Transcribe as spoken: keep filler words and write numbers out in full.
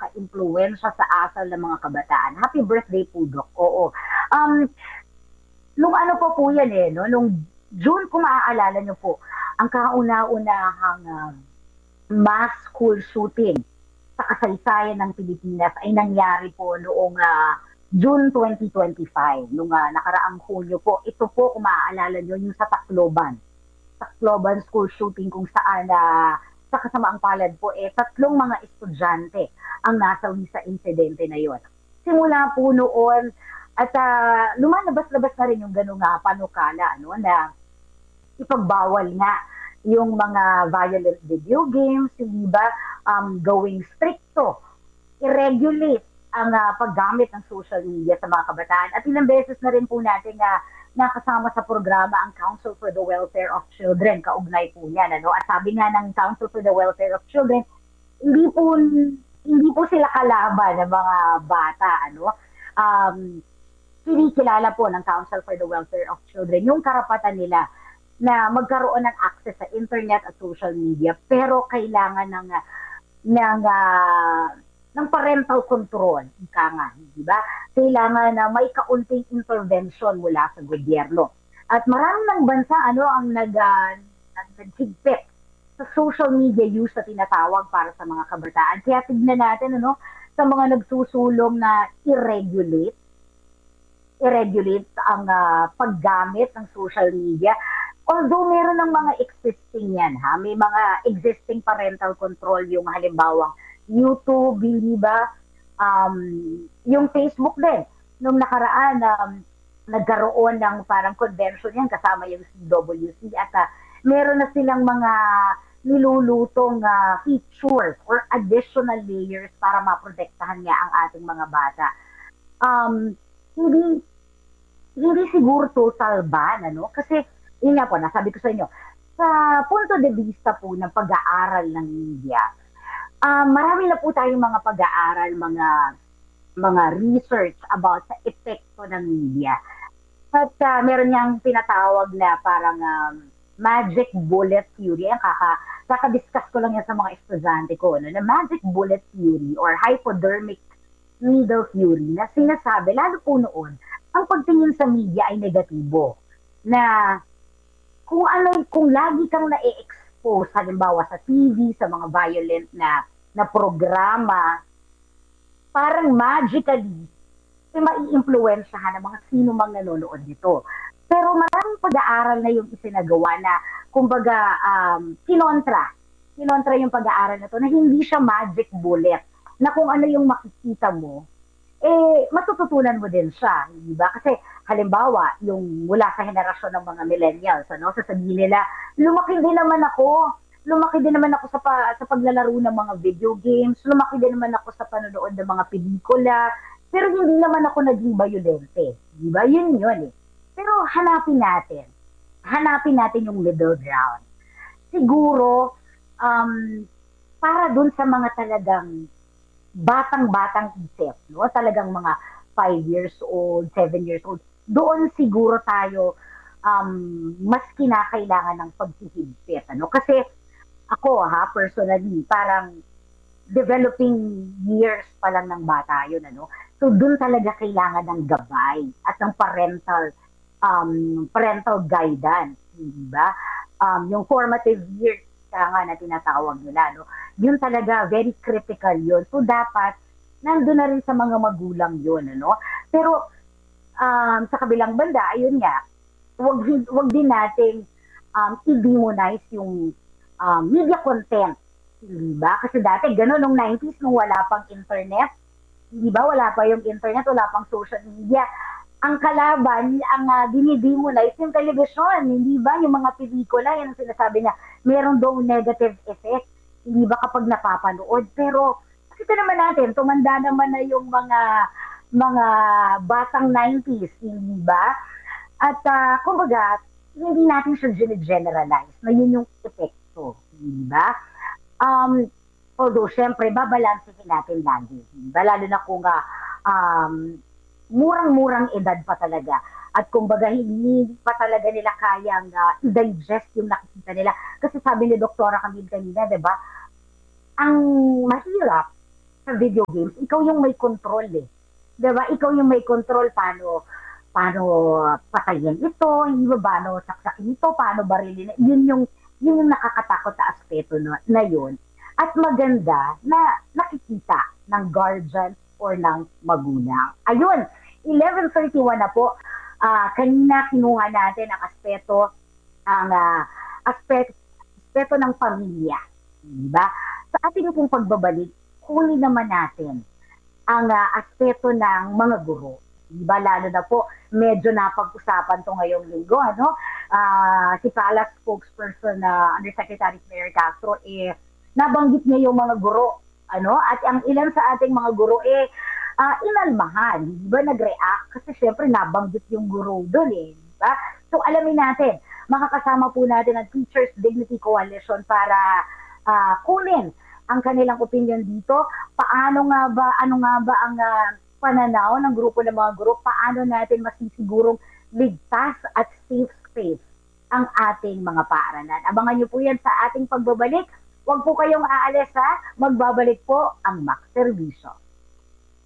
nakaka-impluwensya sa asal ng mga kabataan. Happy birthday po, Doc. Oo. Um, nung ano pa po yan eh, no? Nung June, kung maaalala niyo po, ang kauna-unahang um, mass school shooting sa kasaysayan ng Pilipinas ay nangyari po noong ah, June twenty twenty-five, nung ah, nakaraang Hunyo po. Ito po, kung maaalala niyo, yung sa Tacloban. Tacloban school shooting kung saan na sa kasamaang palad po, eh, tatlong mga estudyante ang nasawi sa insidente na yon. Simula po noon, at ah, lumalabas-labas na rin yung gano'ng nga panukala, ano, na ipagbawal nga yung mga violent video games, hindi ba, um, gawing stricto, i-regulate ang ah, paggamit ng social media sa mga kabataan. At ilang beses na rin po natin na nakasama sa programa ang Council for the Welfare of Children, kaugnay po niyan. Ano? At sabi nga ng Council for the Welfare of Children, hindi po hindi po sila kalaban ng mga bata. Ano? Um, kinikilala po ng Council for the Welfare of Children yung karapatan nila na magkaroon ng access sa internet at social media, pero kailangan ng ah, ng ah, ng parental control, ika nga, di ba? Kailangan na may kaunting intervention mula sa gobyerno. At marami ng bansa ano ang nag uh, naghigpit sa social media use na tinatawag para sa mga kabataan. Kaya tignan natin ano sa mga nagsusulong na i-regulate i-regulate ang ah, paggamit ng social media. Although meron ng mga existing yan, ha? May mga existing parental control, yung halimbawa YouTube, hindi ba? Um, yung Facebook din. Nung nakaraan, um, nagkaroon ng parang convention yan kasama yung C W C at ah, meron na silang mga nilulutong ah, features or additional layers para maprotektahan nga ang ating mga bata. Um, hindi hindi siguro total ban, ano? Kasi, yun nga po, nasabi ko sa inyo, sa punto de vista po ng pag-aaral ng media, ah marami na po tayong mga pag-aaral, mga mga research about sa epekto ng media. At ah, meron niyang tinatawag na parang um, magic bullet theory. Ang kaka, kaka-discuss ko lang yan sa mga estudyante ko, no? Na magic bullet theory or hypodermic needle theory na sinasabi, lalo po noon, ang pagtingin sa media ay negatibo. Na kung ano, kung lagi kang na-expose, halimbawa sa T V, sa mga violent na na programa, parang magically, eh, mai-impluwensyahan ng mga sino mang nanonood nito. Pero maraming pag-aaral na yung isinagawa na, kumbaga, um, kinontra. Kinontra yung pag-aaral na to na hindi siya magic bullet. Na kung ano yung makikita mo, eh, matututunan mo din siya, di ba? Kasi, halimbawa, yung mula sa henerasyon ng mga millennials, ano, sasabihin nila, lumaki din naman ako, lumaki din naman ako sa, pa, sa paglalaro ng mga video games, lumaki din naman ako sa panonood ng mga pelikula, pero hindi naman ako naging bayolente, di ba? Yun yun eh. Pero hanapin natin, hanapin natin yung middle ground. Siguro, um, para dun sa mga talagang batang-batang isip, no? Talagang mga five years old, seven years old. Doon siguro tayo um, mas kinakailangan ng paghihigpit. Ano? Kasi ako, ha, personally, parang developing years pa lang ng bata yun. Ano? So, doon talaga kailangan ng gabay at ng parental um, parental guidance. Di ba? Um, yung formative years kaya nga na tinatawag nila, no? Yun talaga, very critical yun. So, dapat, nandun na rin sa mga magulang yun, ano? Pero, um, sa kabilang banda, ayun nga, wag, wag din nating um, i-demonize yung um, media content. Hindi ba? Kasi dati, gano'n, nung nineties, nung wala pang internet, hindi ba, wala pa yung internet, wala pang social media, ang kalaban, ang uh, dinidemonize yung television, hindi ba? Yung mga pelikula, yan ang sinasabi niya, meron daw negative effect, hindi ba kapag napapanood? Pero, kita naman natin, tumanda naman na yung mga mga batang nineties, hindi ba? At, uh, kumbaga, hindi natin siya generalize na yun yung epekto, hindi ba? Um, although, syempre, babalansihin natin lagi, hindi ba? Lalo na kung uh, um, murang-murang edad pa talaga. At kumbaga, hindi pa talaga nila kayang uh, i-digest yung nakikita nila. Kasi sabi ni Doktora Camille kanina, di ba, ang mahirap sa video games, ikaw yung may control eh. 'Di ba? Ikaw yung may control paano paano patayin ito, hindi ba paano saksakin ito, paano barilin. Yun yung yun yung nakakatakot na aspeto na, na yun. At maganda na nakikita ng guardian or ng magulang. Ayun, eleven thirty-one na po. Ah, kanina kinuha natin ang aspeto ang ah, aspeto, aspeto ng pamilya. Di ba? Sa ating pong pagbabalik, huli naman natin ang ah, aspeto ng mga guro. Diba, lalo na po, medyo napag-usapan to ngayong linggo, ano? Ah, si Palace spokesperson na Undersecretary Claire Castro, eh, nabanggit niya yung mga guro, ano? At ang ilan sa ating mga guro, eh, ah, inalmahan, di ba, nag-react? Kasi syempre, nabanggit yung guro doon, eh, di ba? So, alamin natin, makakasama po natin ang Teachers Dignity Coalition para ah, kunin ang kanilang opinion dito. Paano nga ba, ano nga ba ang ah, pananaw ng grupo ng mga guro? Paano natin masisigurong ligtas at safe space ang ating mga paaralan? Abangan niyo po yan sa ating pagbabalik. Huwag po kayong aalis ha. Magbabalik po ang Max Servicio.